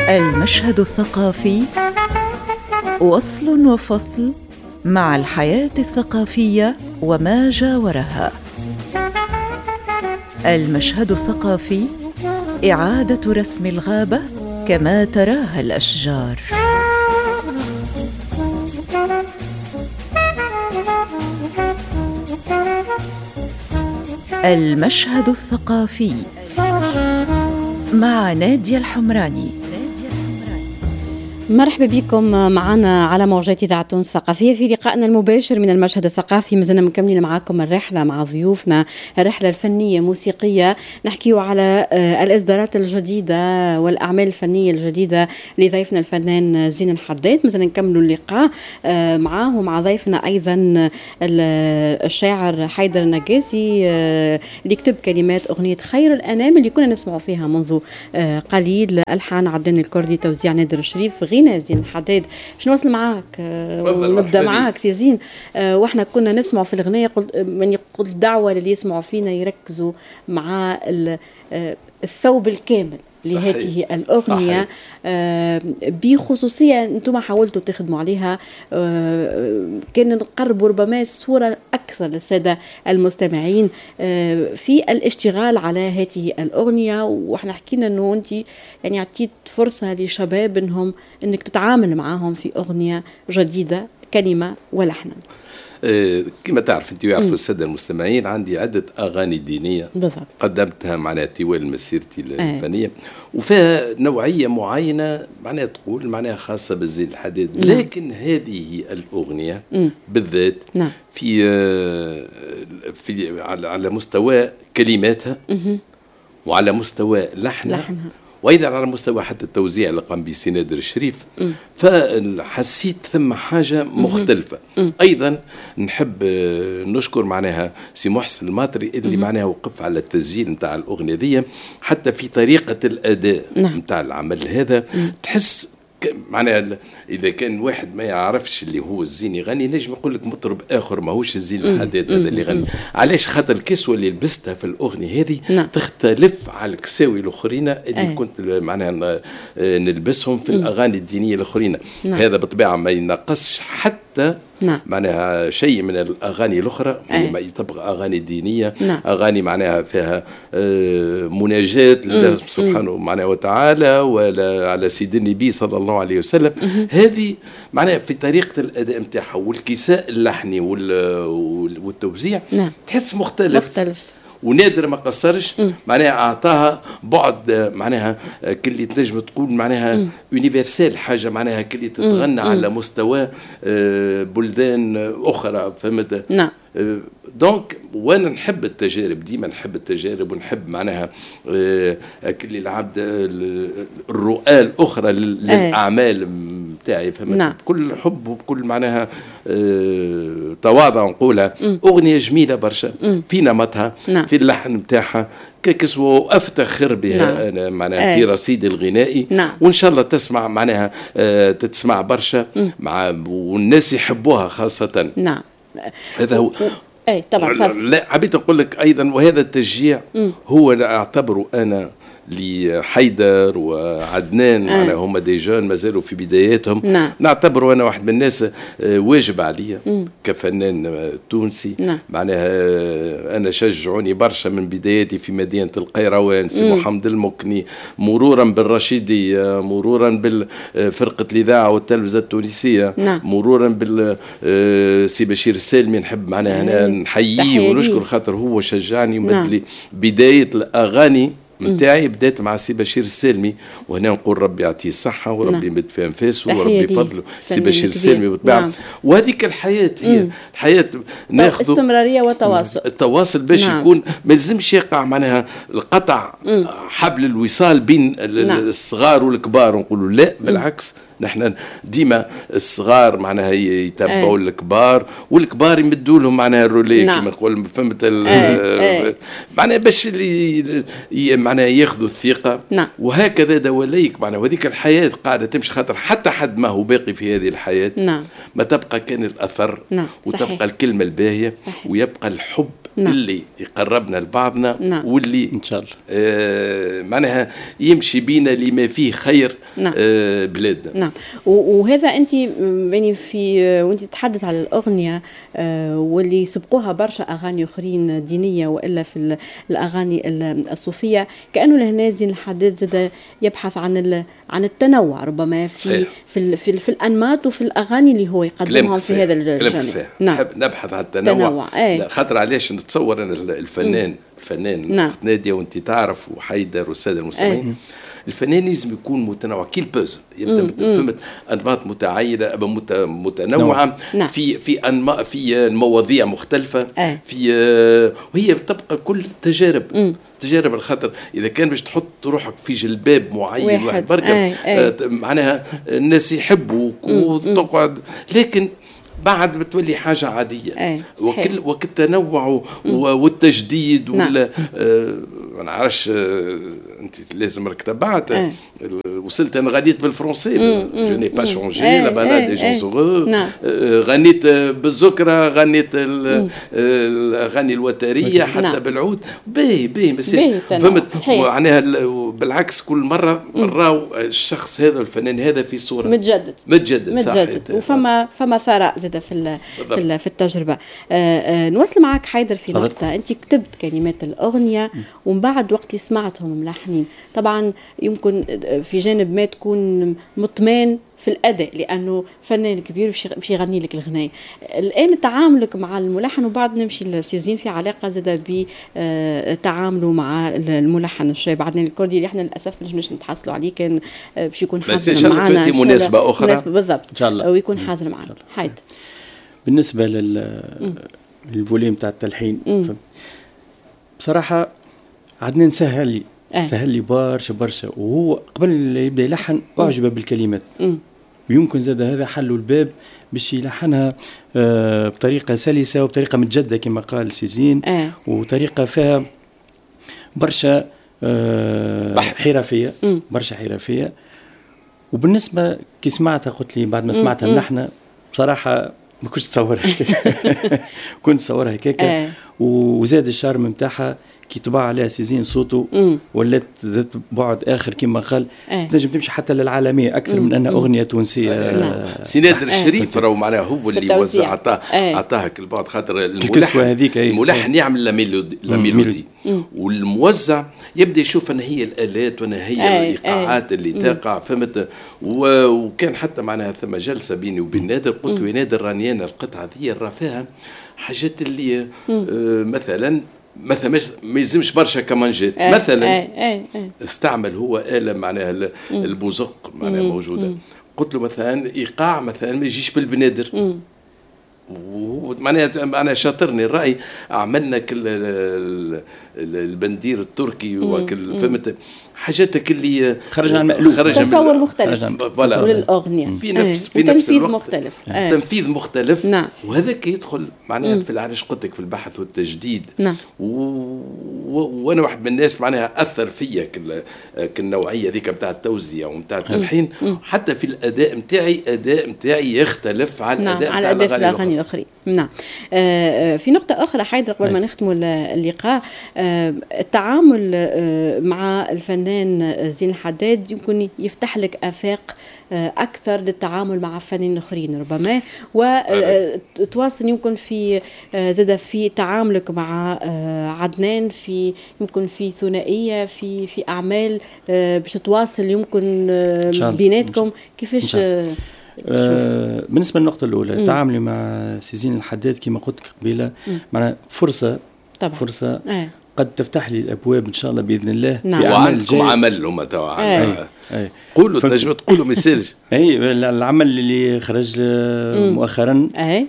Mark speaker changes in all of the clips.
Speaker 1: المشهد الثقافي وصل وفصل مع الحياة الثقافية وما جاورها. المشهد الثقافي إعادة رسم الغابة كما تراها الأشجار. المشهد الثقافي مع نادية الحمراني.
Speaker 2: مرحبا بكم معنا على موجات إذاعة تونس الثقافية في لقائنا المباشر من المشهد الثقافي. مازلنا مكملين معكم الرحلة مع ضيوفنا، الرحلة الفنية موسيقية، نحكيو على الإصدارات الجديدة والأعمال الفنية الجديدة لضيفنا الفنان زين الحداد. مازلنا نكملوا اللقاء معاه ومع ضيفنا أيضا الشاعر حيدر النجازي اللي كتب كلمات أغنية خير الأنام اللي كنا نسمعوا فيها منذ قليل، ألحان عدنان الكردي، توزيع نادر الشريف، زين الحداد. باش نوصل معاك ونبدا معاك سي زين. واحنا كنا نسمع في الغنية قلت دعوة للي يسمعوا فينا يركزوا مع الثوب الكامل لهذه الأغنية بخصوصية أنتم حاولتوا تخدموا عليها. كان نقربوا ربما الصورة أكثر للسادة المستمعين في الاشتغال على هذه الأغنية. وإحنا حكينا أنه أنت يعني عطيت فرصة لشباب أنك تتعامل معهم في أغنية جديدة كلمة ولحنا.
Speaker 3: كما تعرف انت ويعرفوا الساده المستمعين، عندي عده اغاني دينيه
Speaker 2: بالضبط
Speaker 3: قدمتها معناها طوال مسيرتي الفنيه، وفيها نوعيه معينه معناها تقول معناها خاصه بالزين الحداد. لكن هذه الاغنيه بالذات في على مستوى كلماتها وعلى مستوى لحنها وأيضا على مستوى حتى التوزيع اللي قام به سي نادر الشريف، فحسيت ثم حاجة مختلفة. أيضا نحب نشكر معناها سي محسن الماطري اللي معناها وقف على التسجيل متاع الأغنية دي، حتى في طريقة الأداء متاع العمل هذا. تحس معناها إذا كان واحد ما يعرفش اللي هو الزين يغني، نجم يقول لك مطرب آخر ما هوش الزين الحداد هذا اللي يغني. علاش؟ خاطر الكسوة اللي لبستها في الأغنية هذه تختلف على الكساوي الأخرين اللي كنت معناها نلبسهم في الأغاني الدينية الأخرين. هذا بطبيعة ما ينقصش حتى معناها شيء من الأغاني الأخرى. ما تبقى أغاني دينية، أغاني معناها فيها مناجاة لله سبحانه معناها وتعالى ولا على سيد النبي صلى الله عليه وسلم. هذه معناها في طريقة الأداء متاعها والكساء اللحني والتوزيع تحس مختلف. ونادر ما قصرش معناها أعطاها بعد معناها كلي تنجم تقول معناها يونيفرسال، حاجة معناها كلي تتغنى على مستوى بلدان أخرى، فهمت؟ دونك وانا نحب التجارب، ديما نحب التجارب ونحب معناها كل العبد الرؤى الاخرى للاعمال نتاعي، فهمت؟ بكل حب وبكل معناها تواضع نقولها. اغنيه جميله برشا في نمطها في اللحن نتاعها ككسوة، وافتخر بها انا معناها في رصيدي الغنائي. وان شاء الله تسمع معناها تتسمع برشا والناس يحبوها خاصه. هذا هو.
Speaker 2: طبعا.
Speaker 3: لا حبيت اقول لك ايضا، وهذا التشجيع هو اعتبره انا لحيدر وعدنان معناها هما دي جون مازالوا في بداياتهم. نعتبره انا واحد من الناس واجب عليا كفنان تونسي. معناها انا شجعوني برشا من بداياتي في مدينه القيروان سي محمد المكني، مرورا بالرشيديه، مرورا بالفرقه الاذاعه والتلفزه التونسيه، مرورا بالسي بشير السالمي. نحب معناها نحييه ونشكر خاطر هو شجعني ومد لي بدايه الاغاني متاعي. بدأت مع سي بشير السالمي، وهنا نقول ربي يعطيه الصحة وربي يمد في أنفاسه وربي فضله. سي بشير السالمي بالطبع. وهذيك الحياة هي الحياة، ناخذ
Speaker 2: استمرارية وتواصل.
Speaker 3: التواصل باش يكون ما لازمش يقع معناها القطع حبل الوصال بين الصغار والكبار. نقولوا لا، بالعكس نحن ديما الصغار معناها يتبعوا الكبار والكبار يمدوا لهم معناها الرولي كما نقول، فهمت؟ معناها باش معناها ياخذوا الثقة. وهكذا دواليك معناها، وهذيك الحياة قاعدة تمشي، خاطر حتى حد ما هو باقي في هذه الحياة ما تبقى كان الأثر وتبقى الكلمة الباهية ويبقى الحب اللي يقربنا لبعضنا، واللي
Speaker 2: ان شاء الله
Speaker 3: معناها يمشي بينا لما فيه خير بلادنا.
Speaker 2: نعم. وهذا انت يعني في وانت تتحدث على الاغنيه واللي سبقوها برشا اغاني اخرين دينيه والا في الاغاني الصوفيه، كانه لهنا زين الحداد زاد يبحث عن التنوع ربما في الانماط وفي الاغاني اللي هو يقدمهم في هذا الجانب.
Speaker 3: نعم. نبحث عن التنوع. خاطر علاش نتصور ان الفنان
Speaker 2: نعم.
Speaker 3: نادية وانت تعرف وحيدر والساده المستمعين، الفنان لازم يكون متنوع كيل بوزل، يبدا فهمت انماط متعايده متنوعه في المواضيع مختلفه في وهي تبقى كل تجارب الخطر. اذا كان باش تحط روحك في جلباب معين واحد بركب معناها الناس يحبوك وتقعد، لكن بعد بتولي حاجة عادية. وكل التنوع والتجديد ولا ما نعرفش انت لازم راك تبعت وصلت انا غنيت بالفرنسي جو ني با شونجي لا بالاد دي جون سوغو، غنيت بالذكرى، غنيت الاغاني الوتريه حتى بالعود باهي فهمت. معناها بالعكس كل مره نراو الشخص هذا الفنان هذا في صوره متجدد
Speaker 2: وفما ثراء زاد في التجربه. نوصل معك حيدر في نقطه، انت كتبت كلمات الاغنيه ومن بعد وقت اللي سمعتهم ملحنين طبعا يمكن في جانب ما تكون مطمئن في الاداء لانه فنان كبير باش يغني لك الغنايه. الان تعاملك مع الملحن وبعد نمشي لسيزين في علاقه زاد بتعامله مع الملحن الشاب عدنان الكردي اللي احنا للاسف ما نجمش نتحصلوا عليه، كان باش يكون حاضر معنا
Speaker 3: مناسبه اخرى
Speaker 2: بالضبط ان شاء الله ويكون حاضر معنا. حيد
Speaker 4: بالنسبه للفوليوم تاع التلحين بصراحه عدنان سهل لي برشا وهو قبل يبدا يلحن اعجب بالكلمات ويمكن زاد هذا حل الباب باش يلحنها بطريقه سلسه وبطريقه متجدده كما قال سيزين وطريقه فيها برشا حرفيه برشا حرفيه. وبالنسبه كي سمعتها قلت لي بعد ما سمعتها ملحنه بصراحه ما كنتش تصورها هكاك كنت تصورها هكاك وزاد الشارم نتاعها كي طبع عليها سيزين صوته ولات ذات بعد اخر كما قال تنجم تمشي حتى للعالميه اكثر من انها اغنيه تونسيه.
Speaker 3: سي نادر الشريف راهو معناها هو اللي وزع عطاها البعد خاطر الملحن يعمل لا ميلودي والموزع يبدا يشوف ان هي الالات وان هي الايقاعات اللي تقع فهمت. وكان حتى معناها ثم جلسه بيني وبين نادر قلت له يا نادر راني انا القطعه ذي راه فيها حاجات اللي مثلا ما يلزمش برشا كمانجات مثلا استعمل هو آلة معناها البوزق معناها موجودة. قلت له مثلا إيقاع مثلا ما يجيش بالبنادر ومعناها شاطرني الرأي عملنا البندير التركي وكل فهمت حاجاتك اللي
Speaker 4: خرج عن المألوف
Speaker 2: تصور مختلف للأغنية
Speaker 3: في نفس
Speaker 2: تنفيذ مختلف
Speaker 3: تنفيذ مختلف نعم. وهذاك يدخل معناها في علاش قلت لك في البحث والتجديد نعم. وانا واحد من الناس معناها اثر فيا كالنوعيه ذيك نتاع التوزيع ونتاع التلحين حتى في الاداء نتاعي يختلف عن
Speaker 2: الاداء نعم. على الاغاني الاخرين نعم. في نقطه اخرى حيدر قبل ما نختموا اللقاء التعامل مع الفنان زين الحداد يمكن يفتح لك آفاق أكثر للتعامل مع فنانين آخرين ربما وتواصل يمكن في زاد في تعاملك مع عدنان في يمكن في ثنائية في أعمال باش تواصل يمكن بيناتكم كيفاش
Speaker 4: بالنسبة للنقطة الأولى تعاملي مع سيزين الحداد كما قلت قبيلة معناها فرصة قد تفتح لي الابواب ان شاء الله باذن الله
Speaker 3: نعم. وعندكم عمل هما توا قولوا تنجموا تقولوا مثال
Speaker 4: العمل اللي خرج مؤخرا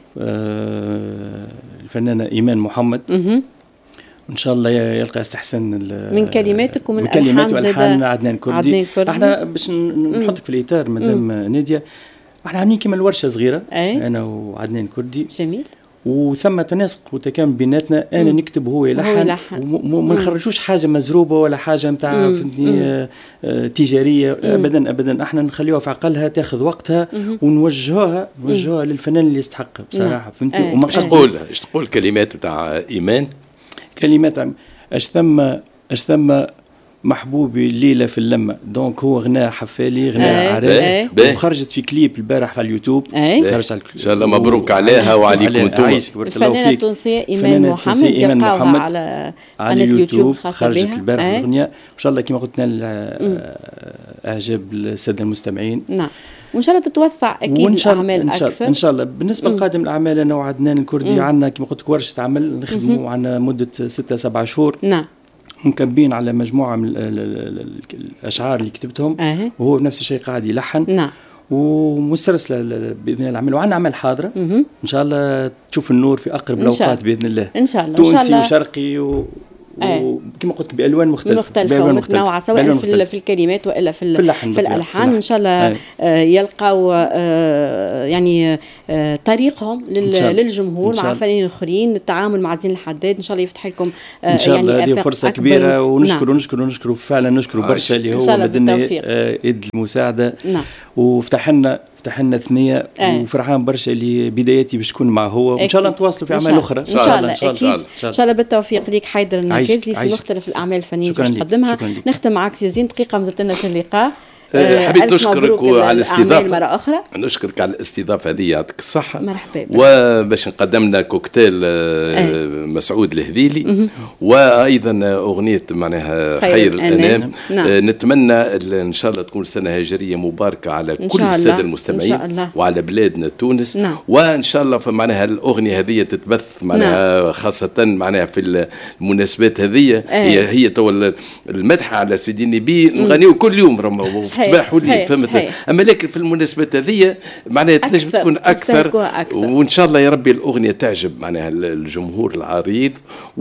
Speaker 4: الفنانه ايمان محمد ان شاء الله يلقى استحسان
Speaker 2: من كلماتك ومن
Speaker 4: الحان عدنان كردي. احنا باش نحطك في الاطار مدام ناديه احنا عاملين كما الورشه صغيره انا وعدنان كردي
Speaker 2: جميل
Speaker 4: وثم تناسق وتكامل بيناتنا انا نكتب وهو يلحن وما نخرجوش حاجه مزروبه ولا حاجه نتاع فهمتني تجاريه ابدا احنا نخليوها في عقلها تاخذ وقتها ونوجهوها للفنان اللي يستحقها بصراحه فهمتي.
Speaker 3: ايش تقول كلمات نتاع ايمان
Speaker 4: كلمات اش ثم محبوبي الليله في اللمه، دونك هو غناء حفالي غناء عراس، وخرجت في كليب البارح على اليوتيوب.
Speaker 3: خرجت ان شاء الله مبروك عليها وعليكم انتم.
Speaker 2: الفنانه التونسيه ايمان محمد يلقاوها على اليوتيوب
Speaker 4: خرجت البارح الاغنيه، ان شاء الله كما قلت لنا اعجاب الساده المستمعين.
Speaker 2: نعم، وان شاء الله تتوسع اكيد الاعمال اكثر
Speaker 4: ان شاء الله. بالنسبه لقادم الاعمال انا وعدنان الكردي عندنا كما قلت لك ورشه عمل نخدموا عندنا مده 6-7 شهور.
Speaker 2: نعم،
Speaker 4: مكبين على مجموعه من الاشعار اللي كتبتهم، وهو نفس الشيء قاعد يلحن.
Speaker 2: نعم،
Speaker 4: ومسترسله باذن الله العمل، وعندنا اعمال حاضره ان شاء الله تشوف النور في اقرب الاوقات باذن الله.
Speaker 2: ان شاء الله
Speaker 4: تونسي وشرقي وكما قلت بالوان مختلفه
Speaker 2: ومتنوعه، سواء في الكلمات والا في الالحان. ان شاء الله يلقاو يعني طريقهم للجمهور مع فنانين اخرين. التعامل مع زين الحداد ان شاء الله يفتح لكم
Speaker 4: ان شاء الله هذه فرصه كبيره، ونشكر فعلا نشكر برشا اللي هو مدنا يد المساعده.
Speaker 2: نعم،
Speaker 4: وفتح لنا ثنيه، وفرحان برشا اللي بداياتي باش تكون مع هو، وان شاء الله نتواصلوا في اعمال اخرى
Speaker 2: ان شاء الله. اكيد ان شاء الله بالتوفيق ليك حيدر النكازي في مختلف الاعمال الفنيه اللي تقدمها. نختم معك سي زين، دقيقه مازلت لنا في اللقاء.
Speaker 3: حبيت نشكرك على الاستضافه
Speaker 2: مرة أخرى.
Speaker 3: نشكرك على الاستضافه هذه، يعطيك الصحه.
Speaker 2: مرحبا.
Speaker 3: وباش نقدمنا كوكتيل مسعود الهذيلي، وايضا اغنيه معناها خير الانام. نتمنى ان شاء الله تكون سنه هجريه مباركه على كل الساده المستمعين وعلى بلادنا تونس. وان شاء الله معناها الاغنيه هذه تتبث معناها خاصه معناها في المناسبات هذه. هي تو المدح على سيدي النبي نغنيو كل يوم صباح وليل، فهمت؟ اما لكن في المناسبات هذه معناها تنجم تكون اكثر. وان شاء الله يا ربي الاغنيه تعجب معناها الجمهور العريض،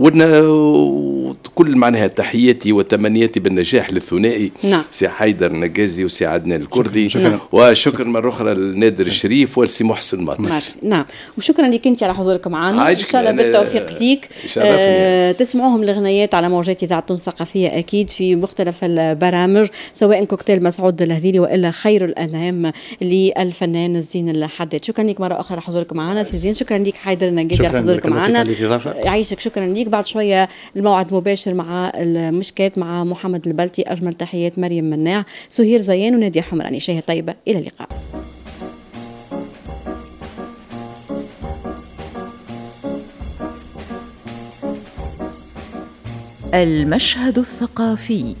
Speaker 3: وكل معناها تحياتي وتمنياتي بالنجاح للثنائي. سي حيدر النكازي وسي عدنان الكردي. وشكرا مره اخرى لنادر الشريف والسي محسن مطر.
Speaker 2: نعم، وشكرا لك انت على حضورك معنا. ان شاء الله بالتوفيق ليك. تسمعوهم الغنيات على موجات اذاعه تونس الثقافيه اكيد في مختلف البرامج، سواء كوكتيل مسعود الهذيلي والا خير الانام للفنان زين الحداد. شكرا لك مره اخرى على حضورك معنا سي زين. شكرا لك حيدر النكازي على حضورك معنا. يعيشك. شكرا لك. بعد شويه الموعد مباشر مع المشكات مع محمد البلتي. اجمل تحيات مريم مناع، سهير زيان وناديه حمراني. شهيه طيبه، الى اللقاء.
Speaker 1: المشهد الثقافي.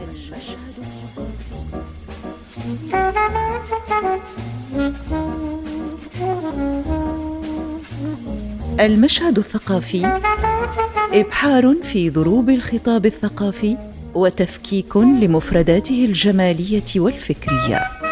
Speaker 1: المشهد الثقافي إبحار في ضروب الخطاب الثقافي وتفكيك لمفرداته الجمالية والفكرية.